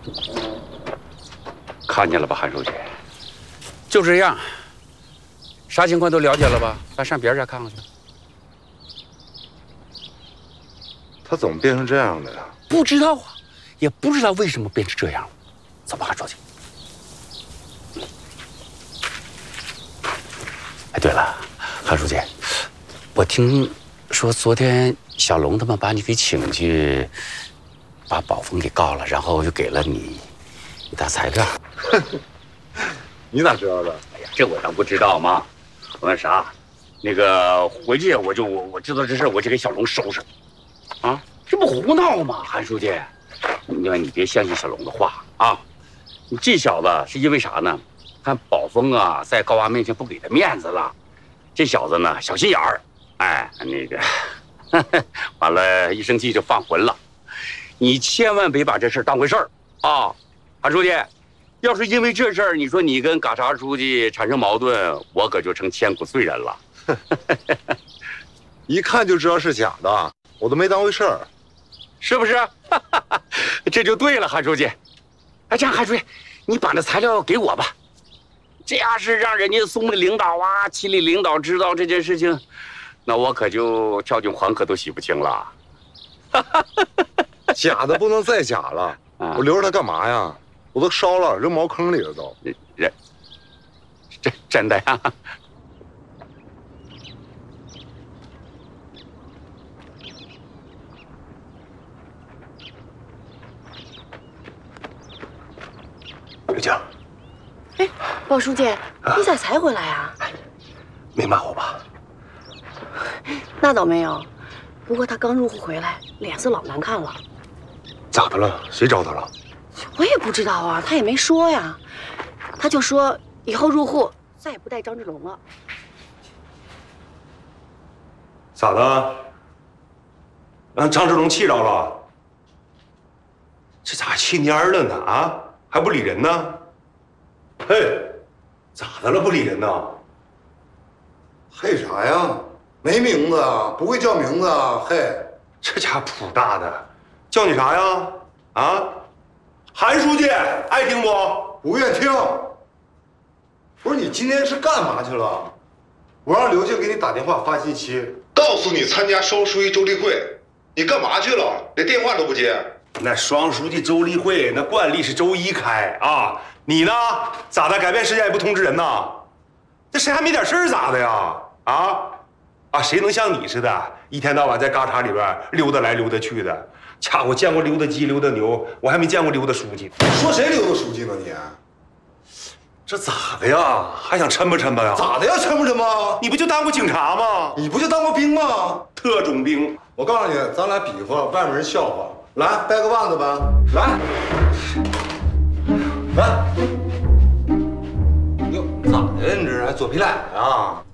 看见了吧，韩书记？就这样，啥情况都了解了吧？咱上别人家看看去。 他怎么变成这样的呀？ 不知道啊，也不知道为什么变成这样。走吧，韩书记。哎，对了，韩书记，我听说昨天小龙他们把你给请去，把宝峰给告了，然后又给了你一沓材料。 你咋知道的？ 哎呀，这我当不知道吗？我那啥，那个回去我知道这事，我就给小龙收拾。啊，这不胡闹吗？韩书记，你别相信小龙的话啊！你这小子是因为啥呢？看宝峰啊，在高娃面前不给他面子了，这小子呢小心眼儿，哎，那个，完了，一生气就放魂了。你千万别把这事当回事儿啊，韩书记。要是因为这事儿，你说你跟嘎查书记产生矛盾，我可就成千古罪人了。 一看就知道是假的，我都没当回事儿， 是不是？这就对了，韩书记。哎，这样，韩书记，你把那材料给我吧。这要是让人家松的领导啊、齐里领导知道这件事情，那我可就跳进黄河都洗不清了。 假的不能再假了，我留着它干嘛呀？我都烧了，扔茅坑里了都。 真的呀？ 刘静， 哎，鲍书记，你咋才回来啊？ 没骂我吧？ 那倒没有，不过他刚入户回来，脸色老难看了。 咋的了？谁找他了？ 我也不知道啊，他也没说呀。他就说以后入户再也不带张志龙了。 咋的？让张志龙气着了？这咋气蔫了呢？啊，还不理人呢？嘿，咋的了？不理人呢？ 嘿啥呀？没名字啊？不会叫名字啊？嘿， 这家伙谱大的，叫你啥呀？啊？韩书记，爱听不？ 不愿听。不是你今天是干嘛去了？我让刘静给你打电话发信息，告诉你参加双书记周例会，你干嘛去了？连电话都不接。 那双书记周例会那惯例是周一开啊，你呢？咋的？改变时间也不通知人呐？这谁还没点事儿咋的呀？啊，谁能像你似的，一天到晚在嘎查里边溜达来溜达去的？家伙，见过溜达鸡溜达牛，我还没见过溜达书记。 说谁溜达书记呢你？ 这咋的呀？还想抻吧抻吧呀？ 咋的呀？抻不抻吧？ 你不就当过警察吗？ 你不就当过兵吗？ 特种兵。 我告诉你，咱俩比划，外面人笑话。来，掰个腕子吧。来，来。哟，咋的呀？你这是还左皮懒啊？